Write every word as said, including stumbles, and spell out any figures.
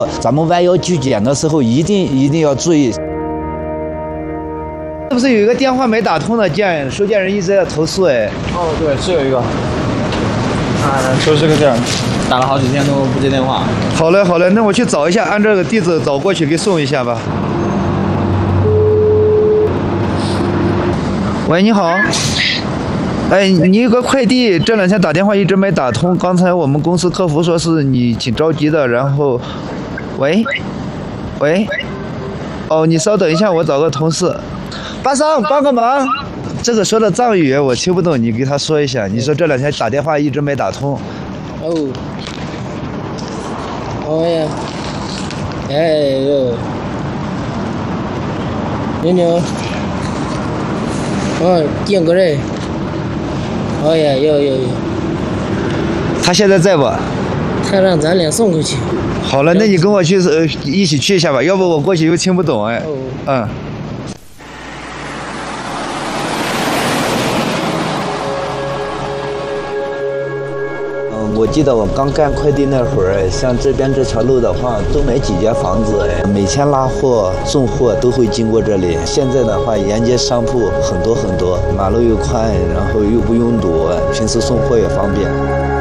咱们弯腰拒检的时候，一定一定要注意。是不是有一个电话没打通的件，收件人一直在投诉？哎。 哦，对，是有一个。啊，说是个这样，打了好几天都不接电话。 好嘞，好嘞，那我去找一下，按这个地址找过去给送一下吧。喂，你好。哎，你有个快递，这两天打电话一直没打通。刚才我们公司客服说是你挺着急的，然后，喂，喂，哦，你稍等一下，我找个同事。巴桑，帮个忙。这个说的藏语我听不懂，你给他说一下。你说这两天打电话一直没打通。 哦。哦呀。哎呦。牛牛。哦，点个人。哦呀，有有有。 他现在在不？ 他让咱俩送过去。 好了，那你跟我去呃一起去一下吧，要不我过去又听不懂哎。 哦。 嗯。嗯，我记得我刚干快递那会儿，像这边这条路的话，都没几间房子哎，每天拉货、送货都会经过这里。现在的话，沿街商铺很多很多，马路又宽，然后又不拥堵，平时送货也方便。